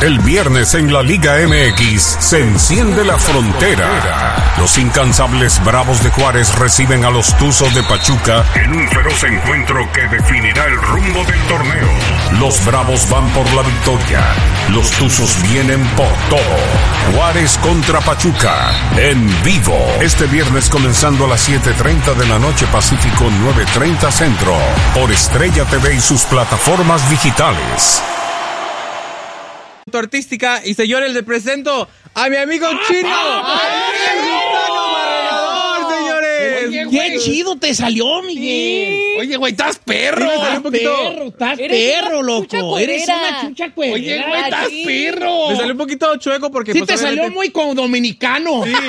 El viernes en la Liga MX se enciende la frontera. Los incansables Bravos de Juárez reciben a los Tuzos de Pachuca en un feroz encuentro que definirá el rumbo del torneo. Los Bravos van por la victoria. Los Tuzos vienen por todo. Juárez contra Pachuca en vivo. Este viernes comenzando a las 7:30 de la noche Pacífico, 9:30 Centro. Por Estrella TV y sus plataformas digitales. Artística y señores, le presento a mi amigo Chino. ¡Qué chido te salió, Miguel! Sí. Oye, güey, estás perro. Estás perro, loco. Eres una chucha cuerera. Oye, güey, estás perro. Me salió un poquito chueco porque... Sí, te salió muy como dominicano. Sí.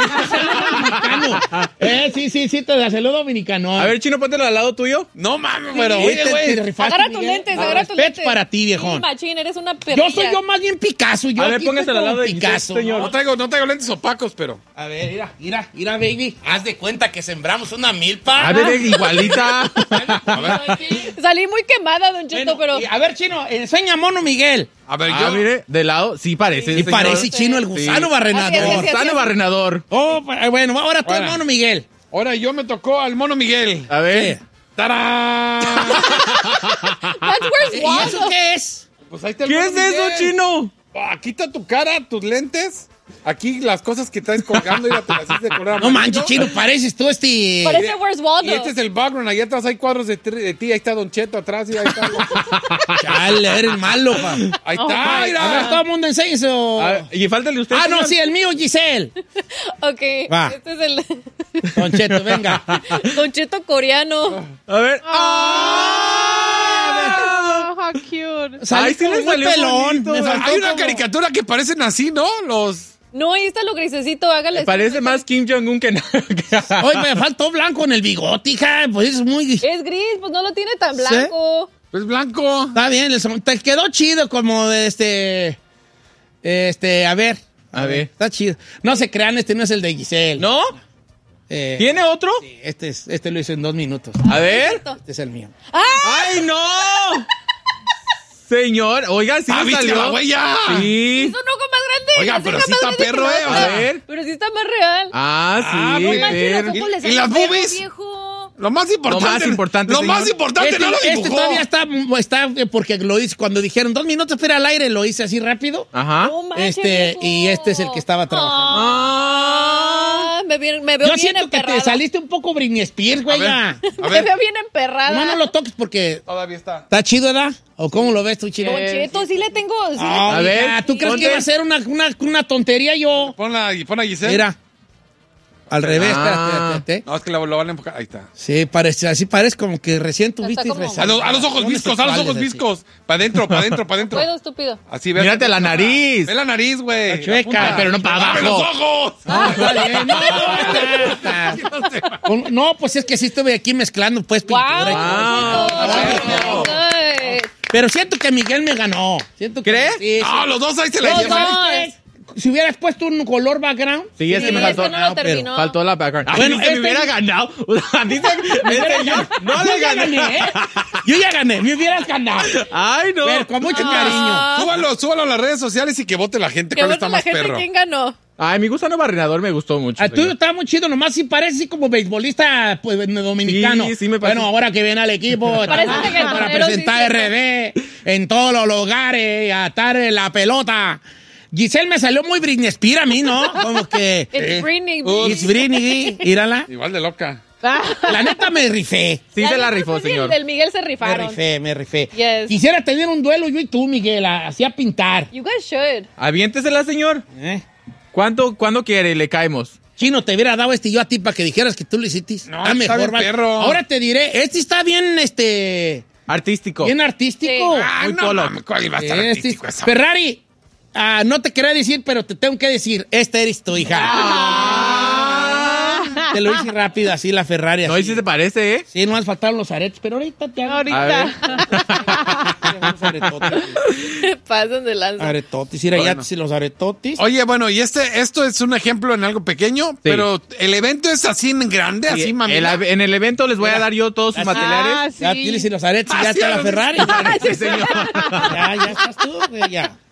Sí, te salió dominicano. A ver, Chino, póntelo al lado tuyo. No mames, pero oye, güey. Agarra tus lentes, agarra tus lentes. para ti, viejón. Sí, machín, eres una perrilla. Yo más bien Picasso. A ver, póngase al lado de Picasso. señor. No traigo lentes opacos, pero... A ver, mira, baby. Haz de cuenta que sembramos una milpa. A ver, igualita. A ver. Salí muy quemada, Don Cheto, pero... A ver, Chino, enseña mono Miguel. A ver, yo... mire, de lado, sí parece. Sí parece, Chino, el gusano barrenador. Gusano barrenador. Oh, bueno, ahora tú el mono Miguel. Ahora yo me tocó al mono Miguel. A ver. ¡Tarán! That's ¿Y where's eso qué es? Pues ahí está el ¿Qué mono es eso, Miguel. Chino? Aquí está tu cara, tus lentes. Aquí las cosas que traes colgando y te las hiciste colgar. No manches, Chino, pareces tú Parece Where's Waldo. Y este es el background. Allá atrás hay cuadros de ti. Ahí está Don Cheto atrás y ahí está. Chale, eres malo, pa. Ahí está, mira. A ver, todo el mundo enseña eso. A ver, y faltale usted. Ah, no, señor. sí, el mío, Giselle. Ok, Va. este es el... Don Cheto, venga. Don Cheto coreano. A ver. How cute. Salí sí le muy salió pelón. bonito. Me faltó Hay una como- caricatura que parecen así, ¿no? No, ahí está lo grisecito, hágale. Parece más Kim Jong-un que nada. Oye, me faltó blanco en el bigote, hija. Pues es muy... Es gris, pues no lo tiene tan blanco. Pues blanco. Está bien, te quedó chido como de a ver. Está chido. No se crean, este no es el de Giselle. ¿No? ¿Tiene otro? Sí, este lo hice en 2 minutos. A ver. Este es el mío. ¡Ay, no! Señor, oiga, sí me ¿viste salió. la huella? Sí. Es un ojo más grande. Oiga, la pero ceja sí más está grande que perro, la ¿eh? otra. A ver. Pero sí está más real. Ah, sí. muy Manches, pero- los ojos les ¿Y las hacen perro, boobies? viejo. Lo más importante. importante, Lo señor. más importante no lo Este dibujó. todavía está porque lo hice cuando dijeron 2 minutos para ir al aire, lo hice así rápido. Ajá. No manches, viejo. Y este es el que estaba trabajando. Me veo Yo bien siento que emperrada. te saliste un poco Britney Spears, güey. A ver. ya. A Me ver, veo bien emperrada. No lo toques porque todavía está. está chido, ¿verdad? ¿O cómo lo ves tú, chido? Don Cheto, sí le tengo... sí le- A ver, ver, ¿tú crees ponte. que va a ser una tontería yo? Pon a Giselle. Mira. Al revés, Ah. espérate. No, es que lo van a enfocar. Ahí está. Sí, así parece como que recién tuviste como- A los ojos viscos, a los ojos viscos. Para adentro, para adentro, para adentro. Puedo, estúpido. Así, ve. Mírate la nariz. Ve la nariz, güey. Chueca, Apunta. pero no para ¡Abre abajo. los ojos! No, pues es que sí estuve aquí mezclando, pues, pintura. Wow. Pero siento que Miguel me ganó. ¿Crees? Sí, No, los dos ahí se la Los llevan. dos. Si hubieras puesto un color background. Sí, es que me es faltó. que no lo terminó. Faltó la background. Ay, Bueno, dice, me este- hubiera ganado. Dice, no Yo le ya gané. gané, ¿eh? Yo ya gané, me hubieras ganado. Ay, no. Pero con mucho cariño. Súbalo a las redes sociales y que vote la gente Que cuál bueno está la más gente perro. quién ganó. Ay, mi gusano barrenador me gustó mucho. El tuyo está muy chido, nomás sí parece así como beisbolista pues, dominicano. Sí, me parece. Bueno, ahora que viene al equipo Parece para reggaetonero, presentar sí, RD en todos los lugares y a atar la pelota. Giselle me salió muy Britney Spears a mí, ¿no? Como que... It's Britney. It's Britney, mírala. Igual de loca. La neta me rifé. Sí se la neta, rifó, sí, señor. Del Miguel se Me rifaron. rifé. Yes. Quisiera tener un duelo yo y tú, Miguel, así a pintar. You guys should. Aviéntesela, señor. ¿Cuándo quiere? Le caemos. Chino, te hubiera dado yo a ti para que dijeras que tú lo hiciste. No, está bien, ¿vale? perro. Ahora te diré, este está bien, Artístico. bien artístico. Sí. Ah, Muy no, polo. mames, ¿cuál va a estar Este- artístico esa? Ferrari, no te quería decir, pero te tengo que decir, esta eres tu hija. Te lo hice rápido, así la Ferrari. No, así. y si te parece, ¿eh? Sí, nomás faltaron los aretes, pero ahorita te hago. A ver. Unos aretotes. Pasan de lanza. Aretotes, mira, ya Bueno. si los aretotes. Oye, bueno, y esto es un ejemplo en algo pequeño, pero el evento es así en grande, así, mami. En el evento les voy a dar yo todos sus materiales. Ya tienes y los aretes, ya sí, está la lo Ferrari. Sí, señor. Ya estás tú, güey, ya.